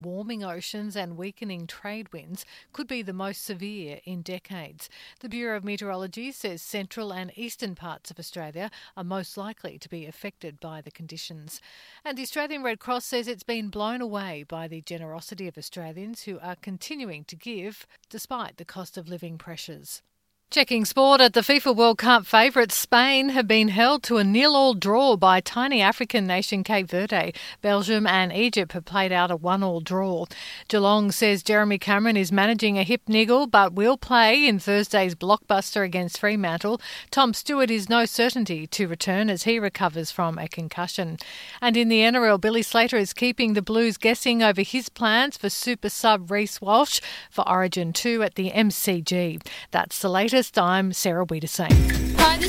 Warming oceans and weakening trade winds could be the most severe in decades. The Bureau of Meteorology says central and eastern parts of Australia are most likely to be affected by the conditions. And the Australian Red Cross says it's been blown away by the generosity of Australians who are continuing to give despite the cost of living pressures. Checking sport at the FIFA World Cup, favourites Spain have been held to a 0-0 draw by tiny African nation Cape Verde. Belgium and Egypt have played out a 1-1 draw. Geelong says Jeremy Cameron is managing a hip niggle but will play in Thursday's blockbuster against Fremantle. Tom Stewart is no certainty to return as he recovers from a concussion. And in the NRL, Billy Slater is keeping the Blues guessing over his plans for super sub Reece Walsh for Origin 2 at the MCG. That's the latest. I'm Sarah Wiedersame.